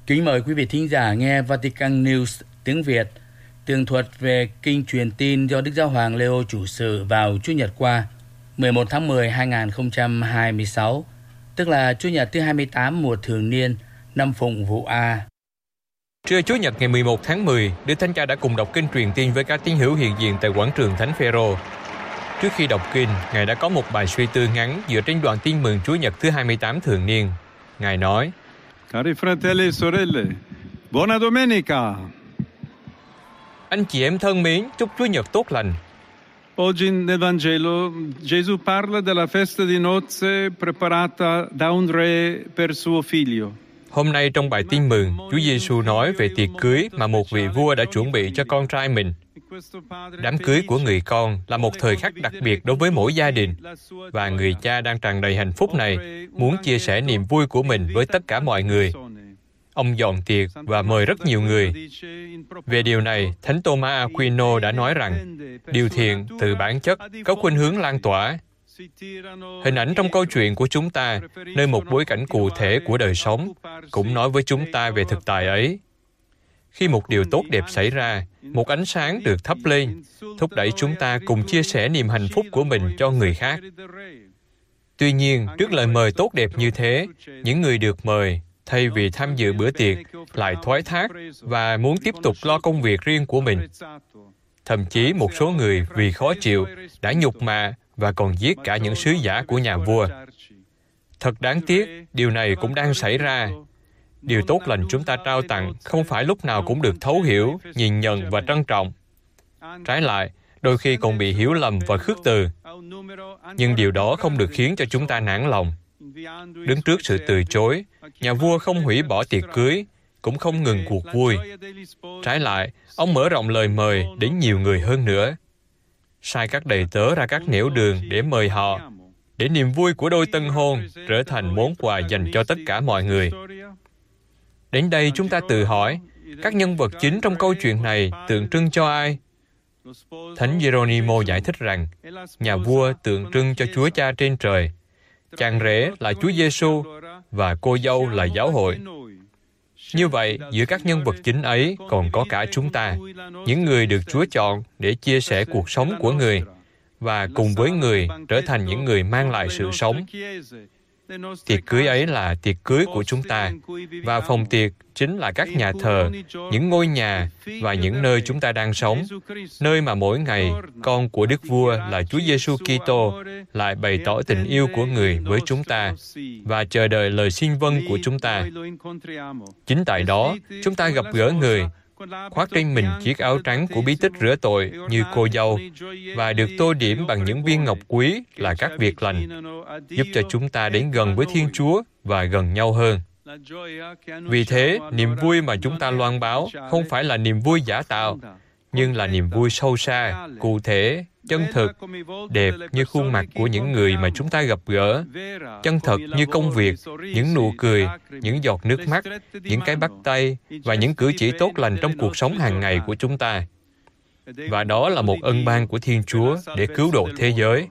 Kính mời quý vị thính giả nghe Vatican News tiếng Việt, tường thuật về kinh truyền tin do Đức Giáo hoàng Leo chủ sự vào Chủ nhật qua, 11 tháng 10, 2026, tức là Chủ nhật thứ 28 mùa thường niên, năm Phụng Vụ A. Trưa Chủ nhật ngày 11 tháng 10, Đức Thánh Cha đã cùng đọc kinh truyền tin với các tín hữu hiện diện tại quảng trường Thánh Phêrô. Trước khi đọc kinh, Ngài đã có một bài suy tư ngắn dựa trên đoạn tin mừng Chủ nhật thứ 28 thường niên. Ngài nói: Cari fratelli e sorelle, buona domenica. Anh chị em thân mến, chúc Chúa Nhật tốt lành. Oggi nel Vangelo Gesù parla della festa di nozze preparata da un re per suo figlio. Hôm nay trong bài tin mừng, Chúa Giêsu nói về tiệc cưới mà một vị vua đã chuẩn bị cho con trai mình. Đám cưới của người con là một thời khắc đặc biệt đối với mỗi gia đình, và người cha đang tràn đầy hạnh phúc này muốn chia sẻ niềm vui của mình với tất cả mọi người. Ông dọn tiệc và mời rất nhiều người. Về điều này, Thánh Thomas Aquino đã nói rằng điều thiện từ bản chất có khuynh hướng lan tỏa. Hình ảnh trong câu chuyện của chúng ta, nơi một bối cảnh cụ thể của đời sống, cũng nói với chúng ta về thực tại ấy. Khi một điều tốt đẹp xảy ra, một ánh sáng được thắp lên, thúc đẩy chúng ta cùng chia sẻ niềm hạnh phúc của mình cho người khác. Tuy nhiên, trước lời mời tốt đẹp như thế, những người được mời, thay vì tham dự bữa tiệc, lại thoái thác và muốn tiếp tục lo công việc riêng của mình. Thậm chí một số người vì khó chịu đã nhục mạ và còn giết cả những sứ giả của nhà vua. Thật đáng tiếc, điều này cũng đang xảy ra. Điều tốt lành chúng ta trao tặng không phải lúc nào cũng được thấu hiểu, nhìn nhận và trân trọng. Trái lại, đôi khi còn bị hiểu lầm và khước từ. Nhưng điều đó không được khiến cho chúng ta nản lòng. Đứng trước sự từ chối, nhà vua không hủy bỏ tiệc cưới, cũng không ngừng cuộc vui. Trái lại, ông mở rộng lời mời đến nhiều người hơn nữa. Sai các đầy tớ ra các nẻo đường để mời họ, để niềm vui của đôi tân hôn trở thành món quà dành cho tất cả mọi người. Đến đây chúng ta tự hỏi, các nhân vật chính trong câu chuyện này tượng trưng cho ai? Thánh Geronimo giải thích rằng, nhà vua tượng trưng cho Chúa Cha trên trời, chàng rể là Chúa Giêsu và cô dâu là giáo hội. Như vậy, giữa các nhân vật chính ấy còn có cả chúng ta, những người được Chúa chọn để chia sẻ cuộc sống của người, và cùng với người trở thành những người mang lại sự sống. Tiệc cưới ấy là tiệc cưới của chúng ta, và phòng tiệc chính là các nhà thờ, những ngôi nhà và những nơi chúng ta đang sống, nơi mà mỗi ngày con của Đức Vua là Chúa Giêsu Kitô lại bày tỏ tình yêu của người với chúng ta và chờ đợi lời xin vâng của chúng ta. Chính tại đó, chúng ta gặp gỡ người, khoác trên mình chiếc áo trắng của bí tích rửa tội như cô dâu và được tô điểm bằng những viên ngọc quý là các việc lành, giúp cho chúng ta đến gần với Thiên Chúa và gần nhau hơn. Vì thế, niềm vui mà chúng ta loan báo không phải là niềm vui giả tạo, nhưng là niềm vui sâu xa, cụ thể, chân thực, đẹp như khuôn mặt của những người mà chúng ta gặp gỡ, chân thật như công việc, những nụ cười, những giọt nước mắt, những cái bắt tay và những cử chỉ tốt lành trong cuộc sống hàng ngày của chúng ta. Và đó là một ân ban của Thiên Chúa để cứu độ thế giới.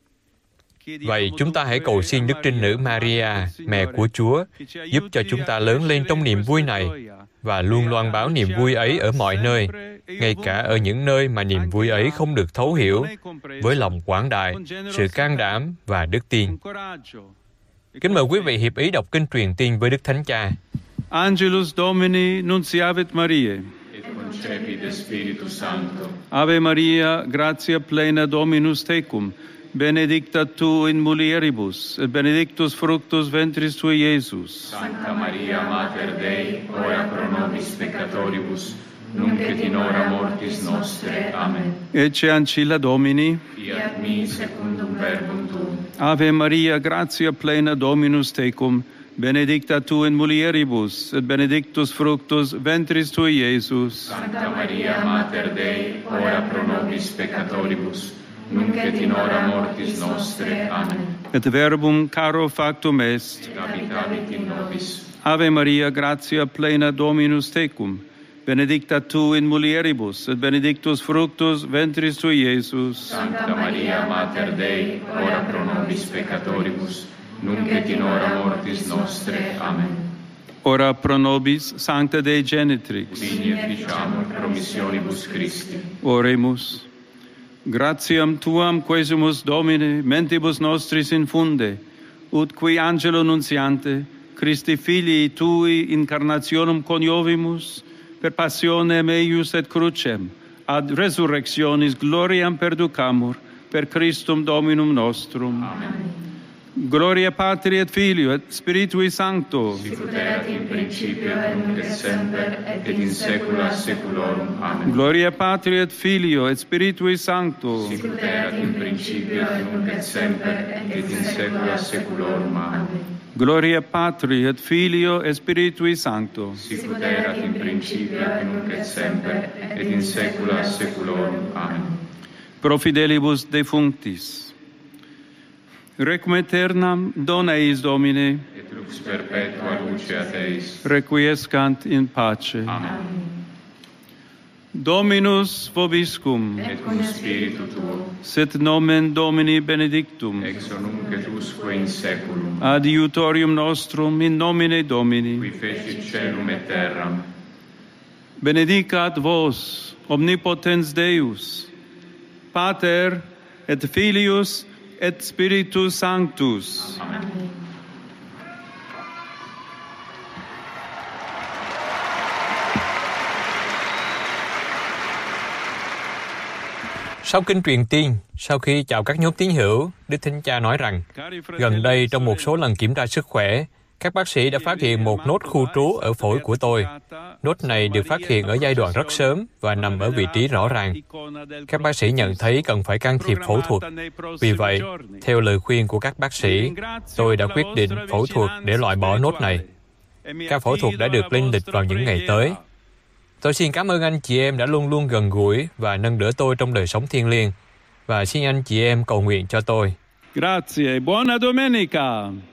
Vậy chúng ta hãy cầu xin Đức Trinh Nữ Maria, mẹ của Chúa, giúp cho chúng ta lớn lên trong niềm vui này và luôn loan báo niềm vui ấy ở mọi nơi, ngay cả ở những nơi mà niềm vui ấy không được thấu hiểu, với lòng quảng đại, sự can đảm và đức tin. Kính mời quý vị hiệp ý đọc kinh truyền tin với Đức Thánh Cha. Angelus Domini nunciavit Mariae. Et concepit Spiritus Sancto. Ave Maria, gratia plena Dominus tecum, benedicta tu in mulieribus, et benedictus fructus ventris tui, Iesus. Sancta Maria, Mater Dei, ora pro nobis peccatoribus, nunc et in hora mortis nostre. Amen. Ecce ancilla Domini. Fiat mi secundum verbum tuum. Ave Maria, gratia plena Dominus tecum, benedicta tu in mulieribus, et benedictus fructus ventris tui, Iesus. Sancta Maria, Mater Dei, ora pro nobis peccatoribus, nunc et in hora mortis nostre. Amen. Et verbum caro factum est. Et habitavit in nobis. Ave Maria, gratia plena Dominus tecum, benedicta tu in mulieribus, et benedictus fructus ventris tui, Iesus. Sancta Maria, Mater Dei, ora pro nobis peccatoribus, nunc et in hora mortis nostre. Amen. Ora pro nobis Sancta Dei Genitrix. Udini et ficiamur promissionibus Christi. Oremus. Gratiam tuam quesumus Domine mentibus nostris infunde, ut qui angelo nuntiante Christi filii tui incarnationem coniovimus per passionem eius et crucem ad resurrectionis gloriam perducamur per Christum Dominum nostrum. Amen. Gloria Patri et Filio et Spiritui Sancto. Sicut erat in principio et nunc et semper et in saecula saeculorum. Amen. Gloria Patri et Filio et Spiritui Sancto. Sicut erat in principio et nunc et semper et in saecula saeculorum. Amen. Gloria Patri et Filio et Spiritui Sancto. Sicut erat in principio et nunc et semper et in saecula saeculorum. Amen. Pro fidelibus defunctis. Requiem aeternam dona eis Domine. Et lux perpetua luce a Teis. Requiescant in pace. Amen. Dominus vobiscum. Et cum spiritu tuo. Sit nomen Domini benedictum. Ex nunc et usque in saeculum. Adiutorium nostrum in nomine Domini. Qui fecit caelum et terram. Benedicat vos, omnipotens Deus, Pater et Filius et Spiritus Sanctus. Amen. Sau kinh truyền tiên, sau khi chào các nhóm tín hữu, Đức Thánh Cha nói rằng, gần đây trong một số lần kiểm tra sức khỏe, các bác sĩ đã phát hiện một nốt khu trú ở phổi của tôi. Nốt này được phát hiện ở giai đoạn rất sớm và nằm ở vị trí rõ ràng. Các bác sĩ nhận thấy cần phải can thiệp phẫu thuật. Vì vậy, theo lời khuyên của các bác sĩ, tôi đã quyết định phẫu thuật để loại bỏ nốt này. Ca phẫu thuật đã được lên lịch vào những ngày tới. Tôi xin cảm ơn anh chị em đã luôn luôn gần gũi và nâng đỡ tôi trong đời sống thiêng liêng. Và xin anh chị em cầu nguyện cho tôi. Grazie, buona domenica!